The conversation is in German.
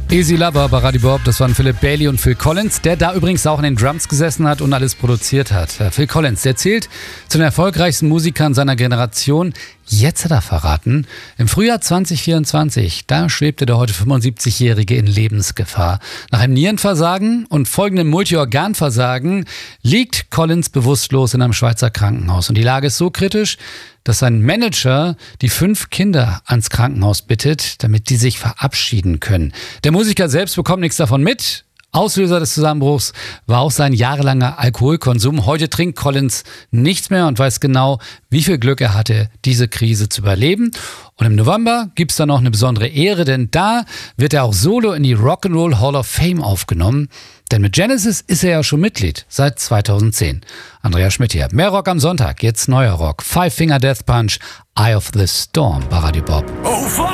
Easy Lover bei Radio Bob, das waren Philip Bailey und Phil Collins, der da übrigens auch in den Drums gesessen hat und alles produziert hat. Phil Collins, der zählt zu den erfolgreichsten Musikern seiner Generation. Jetzt hat er verraten, im Frühjahr 2024, da schwebte der heute 75-Jährige in Lebensgefahr. Nach einem Nierenversagen und folgendem Multiorganversagen liegt Collins bewusstlos in einem Schweizer Krankenhaus. Und die Lage ist so kritisch, dass sein Manager die 5 Kinder ans Krankenhaus bittet, damit die sich verabschieden können. Der Musiker selbst bekommt nichts davon mit. Auslöser des Zusammenbruchs war auch sein jahrelanger Alkoholkonsum. Heute trinkt Collins nichts mehr und weiß genau, wie viel Glück er hatte, diese Krise zu überleben. Und im November gibt's dann noch eine besondere Ehre, denn da wird er auch solo in die Rock'n'Roll Hall of Fame aufgenommen. Denn mit Genesis ist er ja schon Mitglied seit 2010. Andreas Schmidt hier. Mehr Rock am Sonntag, jetzt neuer Rock. Five Finger Death Punch, Eye of the Storm bei Radio Bob.